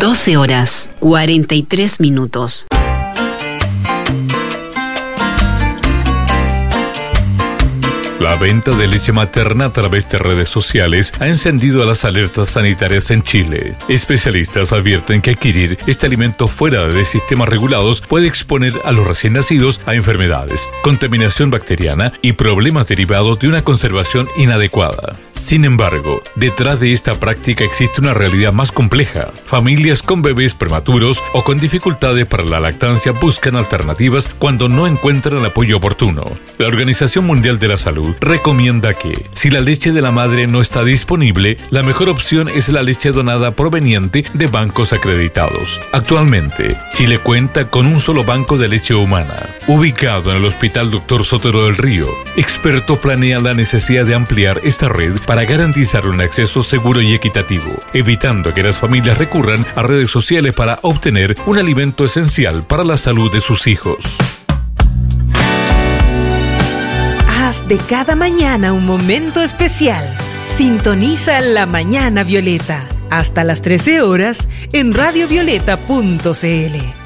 12 horas, 43 minutos. La venta de leche materna a través de redes sociales ha encendido las alertas sanitarias en Chile. Especialistas advierten que adquirir este alimento fuera de sistemas regulados puede exponer a los recién nacidos a enfermedades, contaminación bacteriana y problemas derivados de una conservación inadecuada. Sin embargo, detrás de esta práctica existe una realidad más compleja. Familias con bebés prematuros o con dificultades para la lactancia buscan alternativas cuando no encuentran apoyo oportuno. La Organización Mundial de la Salud recomienda que, si la leche de la madre no está disponible, la mejor opción es la leche donada proveniente de bancos acreditados. Actualmente, Chile cuenta con un solo banco de leche humana, ubicado en el Hospital Dr. Sotero del Río. Expertos planean la necesidad de ampliar esta red para garantizar un acceso seguro y equitativo, evitando que las familias recurran a redes sociales para obtener un alimento esencial para la salud de sus hijos. Haz de cada mañana un momento especial. Sintoniza La Mañana Violeta. Hasta las 13 horas en radiovioleta.cl.